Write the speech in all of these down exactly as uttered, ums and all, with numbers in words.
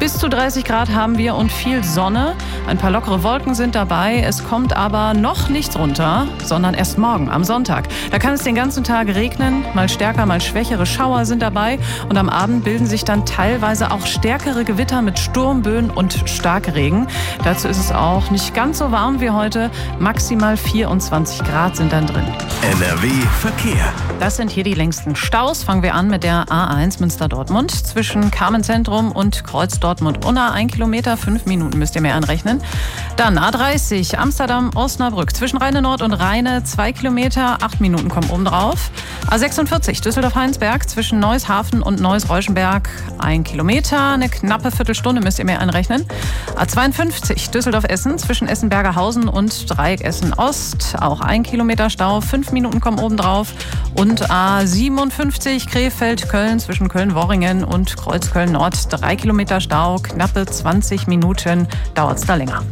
Bis zu dreißig Grad haben wir und viel Sonne. Ein paar lockere Wolken sind dabei. Es kommt aber noch nichts runter, sondern erst morgen, am Sonntag. Da kann es den ganzen Tag regnen. Mal stärker, mal schwächere Schauer sind dabei. Und am Abend bilden sich dann teilweise auch stärkere Gewitter mit Sturmböen und Starkregen. Dazu ist es auch nicht ganz so warm wie heute. Maximal vierundzwanzig Grad sind dann drin. N R W Verkehr. Das sind hier die längsten Staus. Fangen wir an mit der A eins Münster-Dortmund. Zwischen Carmen-Zentrum und Kreuz Dortmund-Unna. Ein Kilometer, fünf Minuten müsst ihr mehr anrechnen. Dann A dreißig Amsterdam-Osnabrück. Zwischen Rheine-Nord und Rheine zwei Kilometer, acht Minuten kommen oben drauf. A sechsundvierzig Düsseldorf-Heinsberg. Zwischen Neuss-Hafen und Neuss-Reuschenberg. Ein Kilometer, eine knappe Viertelstunde müsst ihr mehr anrechnen. A zweiundfünfzig Düsseldorf-Essen. Zwischen Essen-Bergerhausen und Dreieck Essen-Ost. Auch ein Kilometer Stau, fünf Minuten kommen oben drauf. Und A siebenundfünfzig Krefeld-Köln zwischen Köln-Worringen und Kreuz-Köln-Nord. Drei Kilometer Stau, knappe zwanzig Minuten dauert es da länger.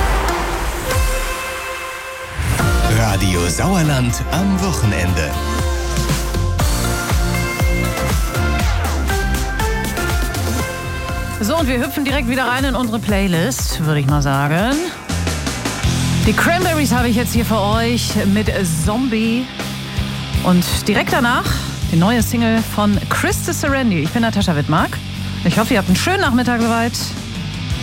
Radio Sauerland am Wochenende. So, und wir hüpfen direkt wieder rein in unsere Playlist, würde ich mal sagen. Die Cranberries habe ich jetzt hier für euch mit Zombie. Und direkt danach die neue Single von Chris de Serendi. Ich bin Natascha Wittmark. Ich hoffe, ihr habt einen schönen Nachmittag soweit.